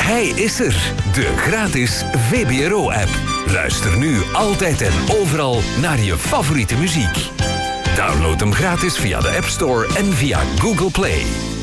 Hij is er, de gratis VBRO-app. Luister nu altijd en overal naar je favoriete muziek. Download hem gratis via de App Store en via Google Play.